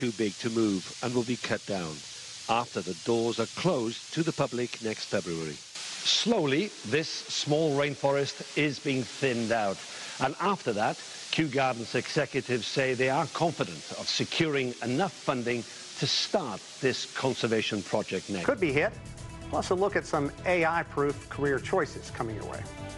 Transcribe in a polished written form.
too big to move and will be cut down after the doors are closed to the public next February. Slowly, this small rainforest is being thinned out. And after that, Kew Gardens executives say they are confident of securing enough funding to start this conservation project next. Could be hit. Plus a look at some AI-proof career choices coming your way.